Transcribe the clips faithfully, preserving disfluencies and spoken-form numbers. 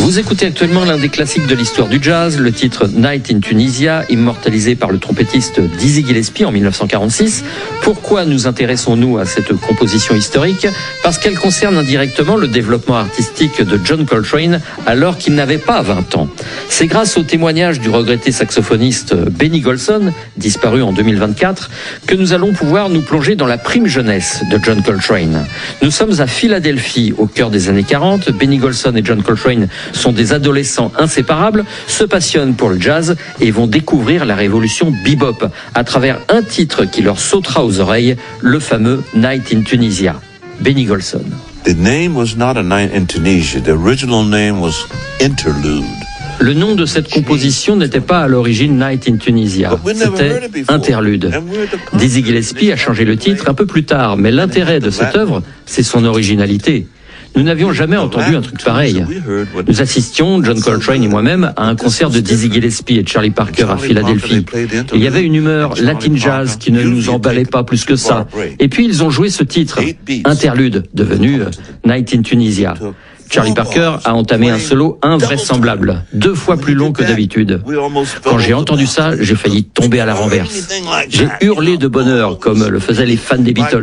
Vous écoutez actuellement l'un des classiques de l'histoire du jazz, le titre Night in Tunisia, immortalisé par le trompettiste Dizzy Gillespie en mille neuf cent quarante-six. Pourquoi nous intéressons-nous à cette composition historique ? Parce qu'elle concerne indirectement le développement artistique de John Coltrane alors qu'il n'avait pas vingt ans. C'est grâce au témoignage du regretté saxophoniste Benny Golson, disparu en deux mille vingt-quatre, que nous allons pouvoir nous plonger dans la prime jeunesse de John Coltrane. Nous sommes à Philadelphie, au cœur des années quarante. Benny Golson et John Coltrane sont des adolescents inséparables, se passionnent pour le jazz et vont découvrir la révolution bebop à travers un titre qui leur sautera aux oreilles, le fameux Night in Tunisia. Benny Golson. The name was not a night in Tunisia. The original name was Interlude. Le nom de cette composition n'était pas à l'origine Night in Tunisia, c'était Interlude. Dizzy Gillespie a changé le titre un peu plus tard, mais l'intérêt de cette œuvre, c'est son originalité. Nous n'avions jamais entendu un truc pareil. Nous assistions, John Coltrane et moi-même, à un concert de Dizzy Gillespie et Charlie Parker à Philadelphie. Il y avait une humeur latin jazz qui ne nous emballait pas plus que ça. Et puis ils ont joué ce titre, Interlude, devenu Night in Tunisia. Charlie Parker a entamé un solo invraisemblable, deux fois plus long que d'habitude. Quand j'ai entendu ça, j'ai failli tomber à la renverse. J'ai hurlé de bonheur, comme le faisaient les fans des Beatles.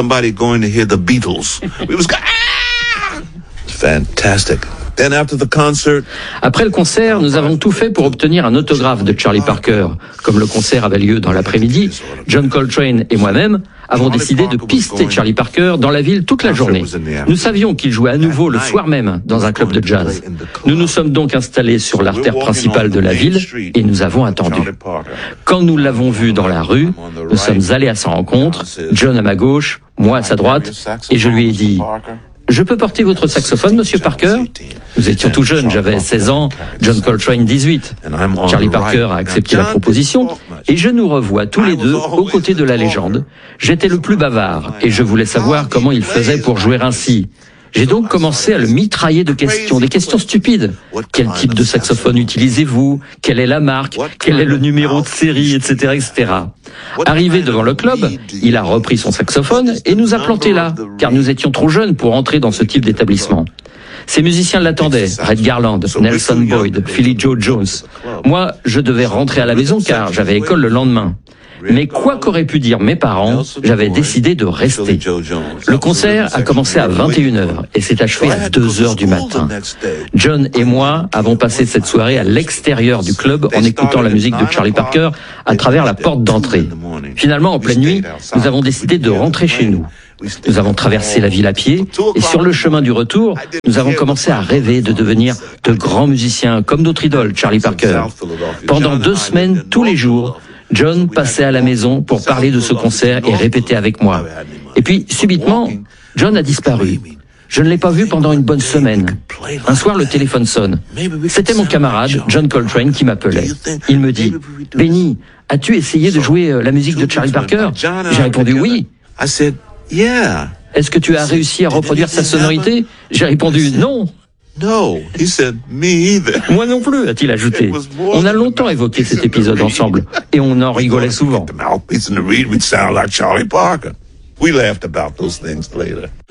Fantastic. Then after the concert, Après le concert, nous avons tout fait pour obtenir un autographe de Charlie Parker. Comme le concert avait lieu dans l'après-midi, John Coltrane et moi-même avons décidé de pister Charlie Parker dans la ville toute la journée. Nous savions qu'il jouait à nouveau le soir même dans un club de jazz. Nous nous sommes donc installés sur l'artère principale de la ville et nous avons attendu. Quand nous l'avons vu dans la rue, nous sommes allés à sa rencontre, John à ma gauche, moi à sa droite, et je lui ai dit: je peux porter votre saxophone, monsieur Parker ? Nous étions tout jeunes, j'avais seize ans, John Coltrane dix-huit. Charlie Parker a accepté la proposition et je nous revois tous les deux aux côtés de la légende. J'étais le plus bavard et je voulais savoir comment il faisait pour jouer ainsi. J'ai donc commencé à le mitrailler de questions, des questions stupides. Quel type de saxophone utilisez-vous ? Quelle est la marque ? Quel est le numéro de série, et cetera, et cetera. Arrivé devant le club, il a repris son saxophone et nous a plantés là, car nous étions trop jeunes pour entrer dans ce type d'établissement. Ces musiciens l'attendaient, Red Garland, Nelson Boyd, Philly Joe Jones. Moi, je devais rentrer à la maison car j'avais école le lendemain. Mais quoi qu'auraient pu dire mes parents, j'avais décidé de rester. Le concert a commencé à vingt et une heures et s'est achevé à deux heures du matin. John et moi avons passé cette soirée à l'extérieur du club en écoutant la musique de Charlie Parker à travers la porte d'entrée. Finalement, en pleine nuit, nous avons décidé de rentrer chez nous. Nous avons traversé la ville à pied et sur le chemin du retour, nous avons commencé à rêver de devenir de grands musiciens comme notre idole, Charlie Parker. Pendant deux semaines, tous les jours, John passait à la maison pour parler de ce concert et répéter avec moi. Et puis, subitement, John a disparu. Je ne l'ai pas vu pendant une bonne semaine. Un soir, le téléphone sonne. C'était mon camarade, John Coltrane, qui m'appelait. Il me dit: « Benny, as-tu essayé de jouer la musique de Charlie Parker ?» J'ai répondu « Oui ». « Est-ce que tu as réussi à reproduire sa sonorité ?» J'ai répondu « Non ». no, he said, me either. Moi non plus, a-t-il ajouté. On a longtemps évoqué cet épisode ensemble, et on en rigolait souvent. The mouthpiece and the reed would sound like Charlie Parker. We laughed about those things later.